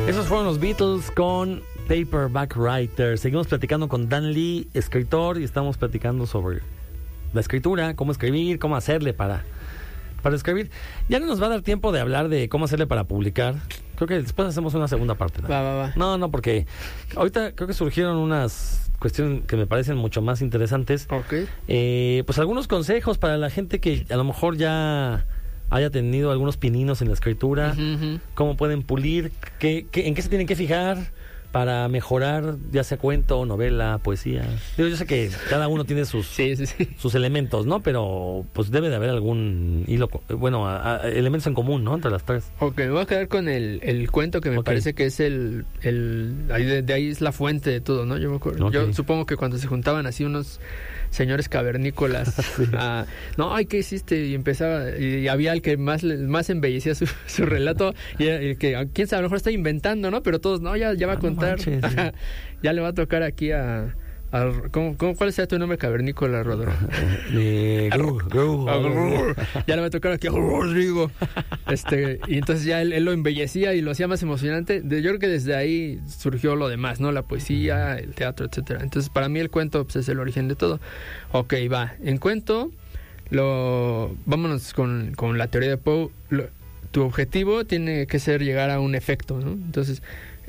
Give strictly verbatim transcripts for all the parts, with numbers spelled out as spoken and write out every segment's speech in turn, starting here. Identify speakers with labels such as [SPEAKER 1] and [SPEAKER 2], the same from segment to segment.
[SPEAKER 1] Esos fueron los Beatles con Paperback Writer. Seguimos platicando con Dan Lee, escritor, y estamos platicando sobre la escritura, cómo escribir, cómo hacerle para, para escribir. Ya no nos va a dar tiempo de hablar de cómo hacerle para publicar. Creo que después hacemos una segunda parte, ¿no?
[SPEAKER 2] Va, va, va.
[SPEAKER 1] No, no, porque ahorita creo que surgieron unas cuestiones que me parecen mucho más interesantes.
[SPEAKER 2] Ok.
[SPEAKER 1] Eh, pues algunos consejos para la gente que a lo mejor ya haya tenido algunos pininos en la escritura.
[SPEAKER 2] Uh-huh, uh-huh.
[SPEAKER 1] Cómo pueden pulir, qué, qué, en qué se tienen que fijar para mejorar, ya sea cuento, novela, poesía. Yo, yo sé que cada uno tiene sus
[SPEAKER 2] sí, sí, sí.
[SPEAKER 1] sus elementos, ¿no? Pero pues debe de haber algún hilo, bueno, a, a, elementos en común, ¿no? Entre las tres.
[SPEAKER 2] Ok, me voy a quedar con el, el cuento que me
[SPEAKER 1] Okay.
[SPEAKER 2] parece que es el... el ahí de, de ahí es la fuente de todo, ¿no? Yo me acuerdo.
[SPEAKER 1] Okay.
[SPEAKER 2] Yo supongo que cuando se juntaban así unos señores cavernícolas, sí. a, no, ay, ¿qué hiciste? Y empezaba, y, y había el que más, más embellecía su, su relato, y el que, quién sabe, a lo mejor está inventando, ¿no? Pero todos, no, ya, ya va a
[SPEAKER 1] Ah,
[SPEAKER 2] contar.
[SPEAKER 1] no manches, sí.
[SPEAKER 2] Ya le va a tocar aquí a... a ¿cómo, cómo, ¿Cuál sea tu nombre cavernícola, Rodro?
[SPEAKER 1] Eh, Gru, Gru, Gru.
[SPEAKER 2] Ya le va a tocar aquí a Rodrigo. Este, y entonces ya él, él lo embellecía y lo hacía más emocionante. De, yo creo que desde ahí surgió lo demás, ¿no? La poesía, el teatro, etcétera. Entonces, para mí el cuento pues, es el origen de todo. Ok, va. En cuento, lo vámonos con, con la teoría de Poe. Lo, tu objetivo tiene que ser llegar a un efecto, ¿no? Entonces,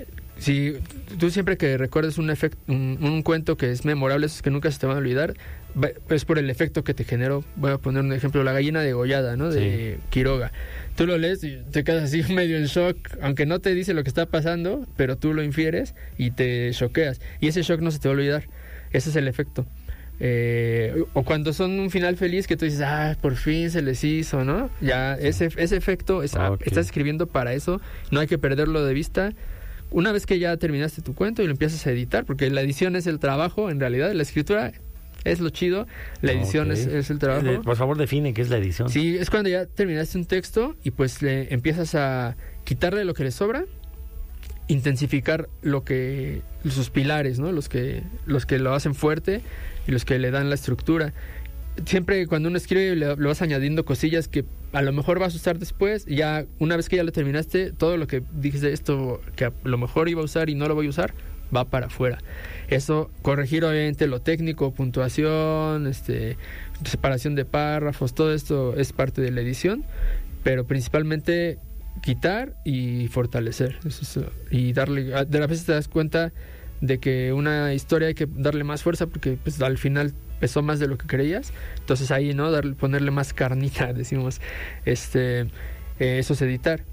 [SPEAKER 2] si tú siempre que recuerdes un, efecto, un, un cuento que es memorable, esos que nunca se te van a olvidar, es por el efecto que te generó. Voy a poner un ejemplo, La gallina degollada, ¿no? De sí. Quiroga. Tú lo lees y te quedas así medio en shock, aunque no te dice lo que está pasando, pero tú lo infieres y te choqueas. Y ese shock no se te va a olvidar. Ese es el efecto. Eh, o cuando son un final feliz que tú dices, ah, por fin se les hizo, ¿no? Ya ese, ese efecto, es, okay. Estás escribiendo para eso, no hay que perderlo de vista. Una vez que ya terminaste tu cuento y lo empiezas a editar, porque la edición es el trabajo, en realidad, la escritura es lo chido, la edición okay. es, es el trabajo.
[SPEAKER 1] Eh, por favor, define qué es la edición.
[SPEAKER 2] Sí, es cuando ya terminaste un texto y pues le empiezas a quitarle lo que le sobra, intensificar lo que sus pilares, ¿no? Los que los que lo hacen fuerte y los que le dan la estructura. Siempre cuando uno escribe le, le vas añadiendo cosillas que a lo mejor vas a usar después, y ya una vez que ya lo terminaste, todo lo que dijiste esto que a lo mejor iba a usar y no lo voy a usar, va para afuera. Eso, corregir obviamente lo técnico, puntuación, este, separación de párrafos, todo esto es parte de la edición, pero principalmente quitar y fortalecer. Eso es, y darle, de la vez te das cuenta de que una historia hay que darle más fuerza porque pues al final pesó más de lo que creías, entonces ahí, ¿no? Darle, ponerle más carnita, decimos, este, eh, eso es editar.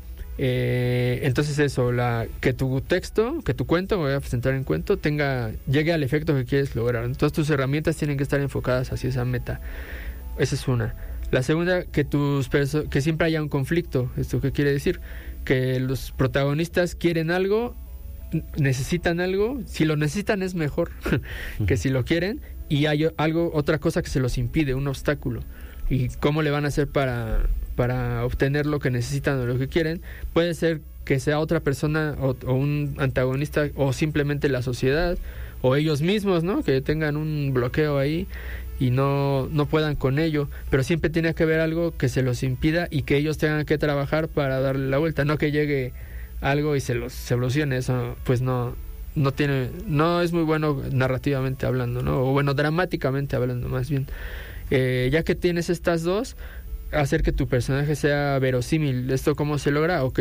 [SPEAKER 2] Eh, entonces eso, la, que tu texto, que tu cuento, me voy a presentar en cuento, tenga, llegue al efecto que quieres lograr. Entonces tus herramientas tienen que estar enfocadas hacia esa meta. Esa es una. La segunda, que tus perso- que siempre haya un conflicto. ¿Esto qué quiere decir? Que los protagonistas quieren algo, necesitan algo, si lo necesitan es mejor que si lo quieren, y hay algo, otra cosa que se los impide, un obstáculo. ¿Y cómo le van a hacer para, para obtener lo que necesitan o lo que quieren? Puede ser que sea otra persona o, o un antagonista, o simplemente la sociedad, o ellos mismos, ¿no? Que tengan un bloqueo ahí y no, no puedan con ello, pero siempre tiene que haber algo que se los impida y que ellos tengan que trabajar para darle la vuelta, no que llegue algo y se los se solucione. Eso pues no no tiene no es muy bueno narrativamente hablando, ¿no? O bueno, dramáticamente hablando más bien. Eh, ya que tienes estas dos, hacer que tu personaje sea verosímil. ¿Esto cómo se logra? Ok,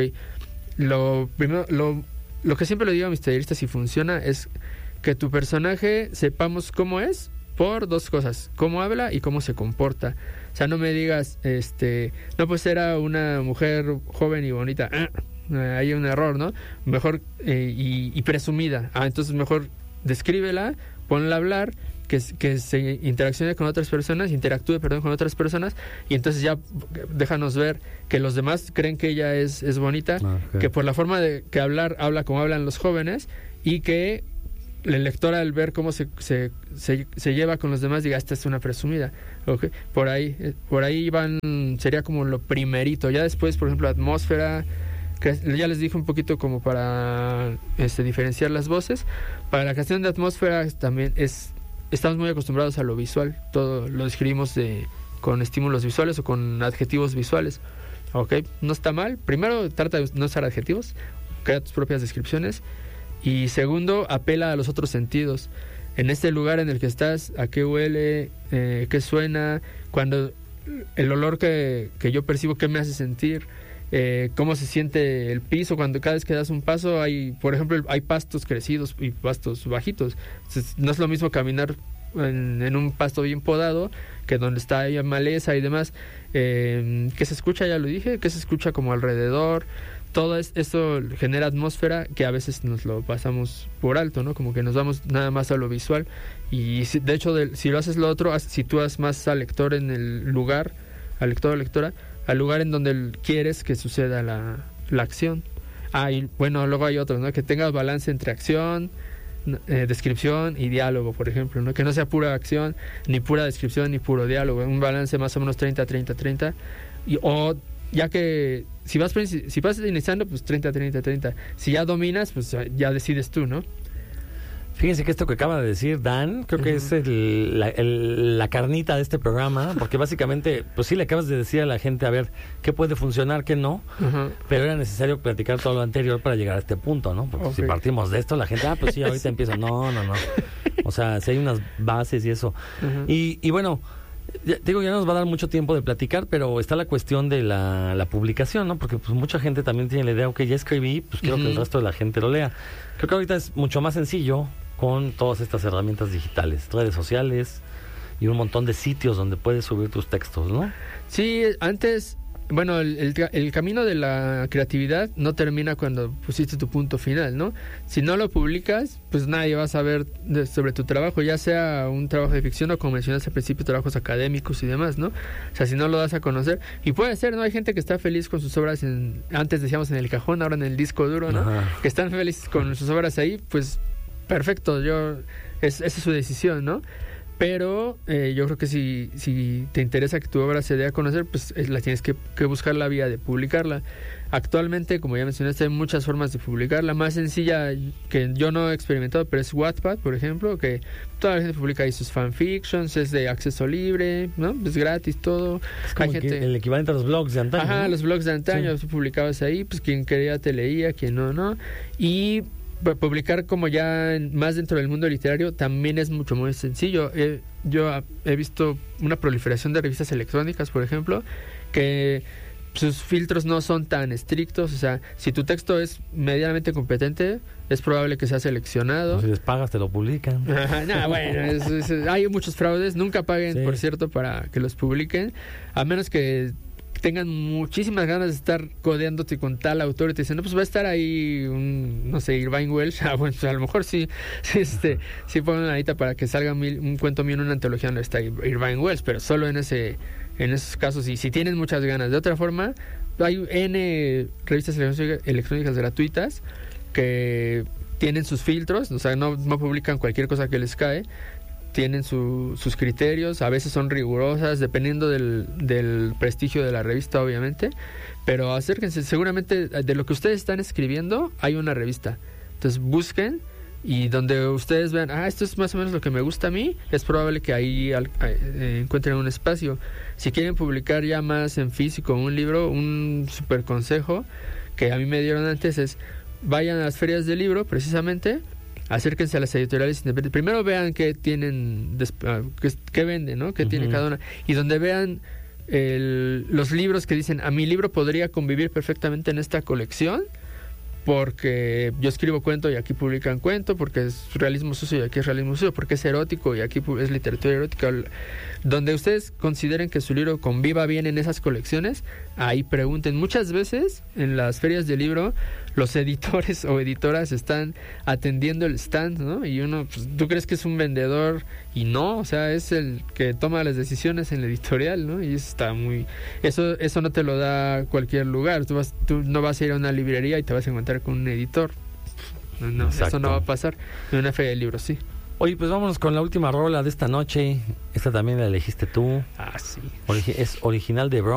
[SPEAKER 2] lo primero, lo, lo que siempre le digo a mis talleristas si funciona es que tu personaje sepamos cómo es por dos cosas: cómo habla y cómo se comporta. O sea, no me digas, este, no, pues era una mujer joven y bonita. Ah, hay un error, ¿no? Mejor eh, y, y presumida. Ah, entonces mejor descríbela, ponla a hablar, que, que se interaccione con otras personas, interactúe, perdón, con otras personas, y entonces ya déjanos ver que los demás creen que ella es, es bonita, okay. Que por la forma de que hablar, habla como hablan los jóvenes, y que el lector al ver cómo se, se, se, se lleva con los demás diga, esta es una presumida. Okay. Por ahí, por ahí van, sería como lo primerito. Ya después, por ejemplo, atmósfera, que ya les dije un poquito como para este, diferenciar las voces. Para la cuestión de atmósfera también es, estamos muy acostumbrados a lo visual, todo lo describimos de, con estímulos visuales o con adjetivos visuales. Ok, no está mal. Primero trata de no usar adjetivos, crea tus propias descripciones. Y segundo, apela a los otros sentidos. En este lugar en el que estás, ¿a qué huele? Eh, ¿Qué suena? Cuando el olor que, que yo percibo, ¿qué me hace sentir? Eh, ¿Cómo se siente el piso? Cuando cada vez que das un paso, hay, por ejemplo, hay pastos crecidos y pastos bajitos. Entonces, no es lo mismo caminar en, en un pasto bien podado que donde está ahí maleza y demás. Eh, ¿Qué se escucha? Ya lo dije. ¿Qué se escucha como alrededor? Todo esto genera atmósfera que a veces nos lo pasamos por alto, ¿no? Como que nos vamos nada más a lo visual. Y si, de hecho, de, si lo haces lo otro, sitúas más al lector en el lugar, al lector o lectora, al lugar en donde quieres que suceda la, la acción. Ah, y bueno, luego hay otros, ¿no? Que tengas balance entre acción, eh, descripción y diálogo, por ejemplo, ¿no? Que no sea pura acción, ni pura descripción, ni puro diálogo. Un balance más o menos treinta, treinta, treinta. Y, o ya que si vas si vas iniciando, pues treinta, treinta, treinta. Si ya dominas, pues ya decides tú, ¿no?
[SPEAKER 1] Fíjense que esto que acaba de decir Dan, creo que uh-huh. es el, la, el, la carnita de este programa, porque básicamente, pues sí le acabas de decir a la gente, a ver, qué puede funcionar, qué no, uh-huh. pero era necesario platicar todo lo anterior para llegar a este punto, ¿no? Porque okay. si partimos de esto, la gente, ah, pues sí, ahorita empiezo. No, no, no. O sea, si hay unas bases y eso. Uh-huh. Y, y bueno, ya, digo, ya nos va a dar mucho tiempo de platicar, pero está la cuestión de la, la publicación, ¿no? Porque pues mucha gente también tiene la idea, ok, ya escribí, pues quiero uh-huh. que el resto de la gente lo lea. Creo que ahorita es mucho más sencillo con todas estas herramientas digitales, redes sociales y un montón de sitios donde puedes subir tus textos, ¿no?
[SPEAKER 2] Sí, antes, bueno, el, el, el camino de la creatividad no termina cuando pusiste tu punto final, ¿no? Si no lo publicas, pues nadie va a saber de, sobre tu trabajo, ya sea un trabajo de ficción o, como mencionaste al principio, trabajos académicos y demás, ¿no? O sea, si no lo das a conocer, y puede ser, ¿no? Hay gente que está feliz con sus obras, en, antes decíamos en el cajón, ahora en el disco duro, ¿no? Ajá. Que están felices con sus obras ahí, pues perfecto, yo es, esa es su decisión, ¿no? Pero eh, yo creo que si, si te interesa que tu obra se dé a conocer, pues es, la tienes que, que buscar la vía de publicarla. Actualmente, como ya mencionaste, hay muchas formas de publicar. La más sencilla, que yo no he experimentado, pero es Wattpad, por ejemplo, que toda la gente publica ahí sus fanfictions, es de acceso libre, ¿no? Es gratis todo.
[SPEAKER 1] Es como hay gente... el equivalente a los blogs de antaño.
[SPEAKER 2] Ajá,
[SPEAKER 1] ¿no?
[SPEAKER 2] Los blogs de antaño,
[SPEAKER 1] sí.
[SPEAKER 2] publicabas ahí, pues quien quería te leía, quien no, no. Y publicar como ya más dentro del mundo literario también es mucho muy sencillo. Eh, yo he visto una proliferación de revistas electrónicas, por ejemplo, que sus filtros no son tan estrictos. O sea, si tu texto es medianamente competente, es probable que sea seleccionado.
[SPEAKER 1] O si les pagas, te lo publican.
[SPEAKER 2] Ajá, no, bueno, es, es, hay muchos fraudes. Nunca paguen, sí. por cierto, para que los publiquen, a menos que tengan muchísimas ganas de estar codeándote con tal autor y te dicen, no, pues va a estar ahí un, no sé, Irvine Welsh. Ah, bueno, pues a lo mejor sí, sí, este, sí ponen una anita para que salga mil, un cuento mío en una antología donde está Irvine Welsh, pero solo en ese, en esos casos, y si tienen muchas ganas. De otra forma, hay N revistas electrónicas gratuitas que tienen sus filtros, o sea, no, no publican cualquier cosa que les cae. Tienen su, sus criterios, a veces son rigurosas, dependiendo del, del prestigio de la revista, obviamente, pero acérquense, seguramente de lo que ustedes están escribiendo hay una revista, entonces busquen, y donde ustedes vean, ah, esto es más o menos lo que me gusta a mí, es probable que ahí al, eh, encuentren un espacio. Si quieren publicar ya más en físico un libro, un super consejo que a mí me dieron antes es, vayan a las ferias del libro, precisamente, acérquense a las editoriales independientes. Primero vean qué tienen, qué, qué venden, ¿no? Qué uh-huh. tiene cada una. Y donde vean el, los libros que dicen, a mi libro podría convivir perfectamente en esta colección, porque yo escribo cuento y aquí publican cuento, porque es realismo sucio y aquí es realismo sucio, porque es erótico y aquí es literatura erótica. Donde ustedes consideren que su libro conviva bien en esas colecciones, ahí pregunten. Muchas veces en las ferias de libro los editores o editoras están atendiendo el stand, ¿no? Y uno, pues, tú crees que es un vendedor y no, o sea, es el que toma las decisiones en la editorial, ¿no? Y eso está muy... Eso eso no te lo da cualquier lugar. Tú, vas, tú no vas a ir a una librería y te vas a encontrar con un editor. No, no, eso no va a pasar. En una feria de libros, sí.
[SPEAKER 1] Oye, pues vámonos con la última rola de esta noche. Esta también la elegiste tú.
[SPEAKER 2] Ah, sí.
[SPEAKER 1] Origi- es original de Bro.